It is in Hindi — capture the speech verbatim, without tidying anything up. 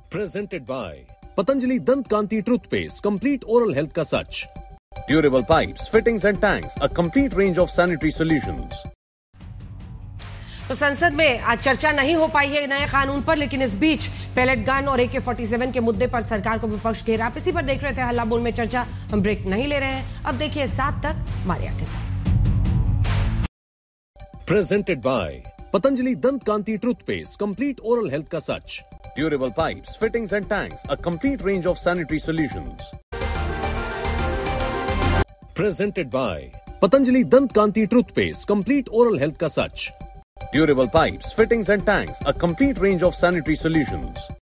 Presented by Patanjali Dant Kanti Toothpaste, complete oral health ka sach. Durable pipes, fittings and tanks, a complete range of sanitary solutions. तो संसद में आज चर्चा नहीं हो पाई है नए कानून पर, लेकिन इस बीच पैलेट गन और ए के फोर्टी सेवन के मुद्दे पर सरकार को विपक्ष घेरा। इसी पर देख रहे थे हल्ला बोल में चर्चा। हम ब्रेक नहीं ले रहे हैं, अब देखिए सात तक मारिया के साथ। Presented by Patanjali Dant Kanti Toothpaste, complete oral health ka sach. Durable pipes, fittings and tanks, a complete range of sanitary solutions. Presented by Patanjali Dant Kanti Toothpaste, complete oral health ka sach. Durable pipes, fittings and tanks, a complete range of sanitary solutions.